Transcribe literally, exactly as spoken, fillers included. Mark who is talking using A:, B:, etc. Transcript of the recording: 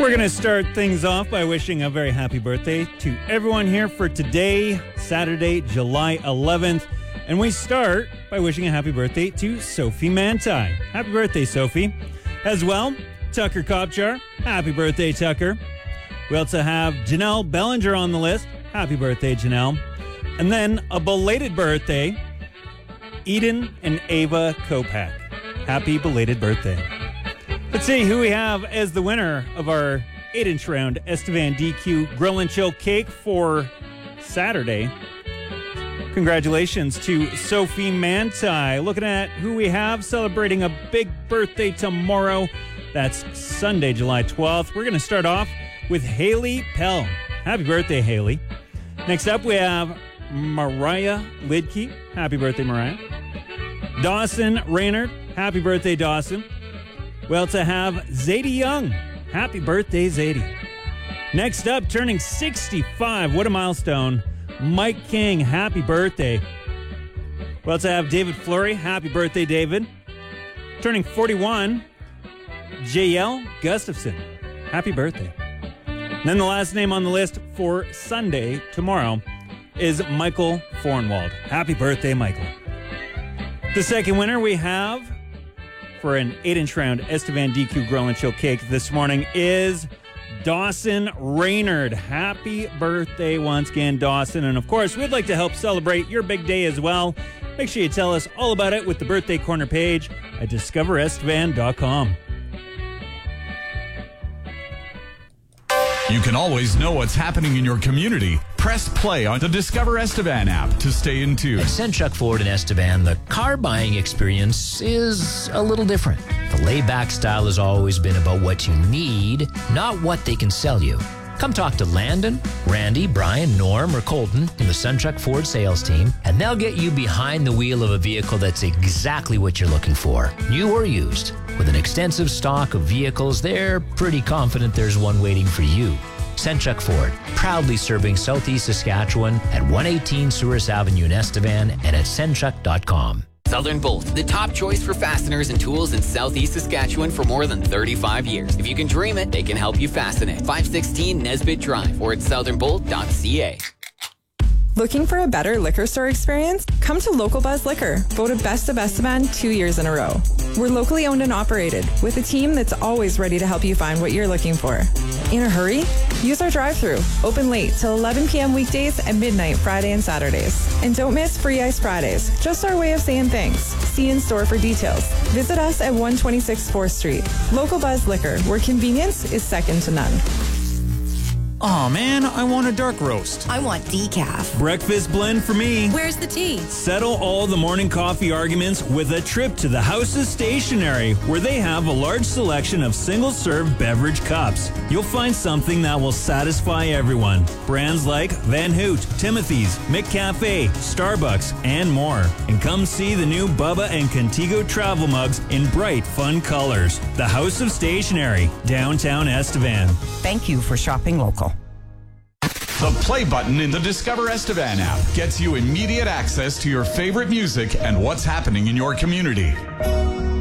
A: We're going to start things off by wishing a very happy birthday to everyone here for today, Saturday, July eleventh. And we start by wishing a happy birthday to Sophie Manti. Happy birthday, Sophie. As well, Tucker Kopchar. Happy birthday, Tucker. We also have Janelle Bellinger on the list. Happy birthday, Janelle. And then a belated birthday, Eden and Ava Kopak. Happy belated birthday. Let's see who we have as the winner of our eight inch round Estevan D Q Grill and Chill Cake for Saturday. Congratulations to Sophie Manti. Looking at who we have celebrating a big birthday tomorrow. That's Sunday, July twelfth. We're going to start off with Haley Pell. Happy birthday, Haley. Next up, we have Mariah Lidke. Happy birthday, Mariah. Dawson Raynard. Happy birthday, Dawson. We also have Zadie Young. Happy birthday, Zadie. Next up, turning sixty-five. What a milestone. Mike King. Happy birthday. We also have David Fleury. Happy birthday, David. Turning forty-one, J L Gustafson. Happy birthday. And then the last name on the list for Sunday, tomorrow, is Michael Fornwald. Happy birthday, Michael. The second winner we have for an eight inch round Estevan D Q Grill and Chill Cake this morning is Dawson Raynard. Happy birthday once again, Dawson. And of course, we'd like to help celebrate your big day as well. Make sure you tell us all about it with the Birthday Corner page at discover estevan dot com.
B: You can always know what's happening in your community. Press play on the Discover Estevan app to stay in tune.
C: At Senchuk Ford in Estevan, the car buying experience is a little different. The laid-back style has always been about what you need, not what they can sell you. Come talk to Landon, Randy, Brian, Norm, or Colton in the Senchuk Ford sales team, and they'll get you behind the wheel of a vehicle that's exactly what you're looking for, new or used. With an extensive stock of vehicles, they're pretty confident there's one waiting for you. Senchuk Ford, proudly serving Southeast Saskatchewan at one eighteen Souris Avenue in Estevan and at senchuk dot com.
D: Southern Bolt, the top choice for fasteners and tools in Southeast Saskatchewan for more than thirty-five years. If you can dream it, they can help you fasten it. five sixteen Nesbitt Drive or at southern bolt dot c a.
E: Looking for a better liquor store experience? Come to Local Buzz Liquor, voted Best of Estevan two years in a row. We're locally owned and operated, with a team that's always ready to help you find what you're looking for. In a hurry? Use our drive-thru, open late till eleven p.m. weekdays and midnight Friday and Saturdays. And don't miss Free Ice Fridays, just our way of saying thanks. See in store for details. Visit us at one twenty-six fourth Street. Local Buzz Liquor, where convenience is second to none.
F: Aw, man, I want a dark roast.
G: I want decaf.
A: Breakfast blend for me.
G: Where's the tea?
A: Settle all the morning coffee arguments with a trip to the House of Stationery, where they have a large selection of single-serve beverage cups. You'll find something that will satisfy everyone. Brands like Van Hoot, Timothy's, McCafe, Starbucks, and more. And come see the new Bubba and Contigo travel mugs in bright, fun colors. The House of Stationery, downtown Estevan.
G: Thank you for shopping local.
B: The play button in the Discover Estevan app gets you immediate access to your favorite music and what's happening in your community.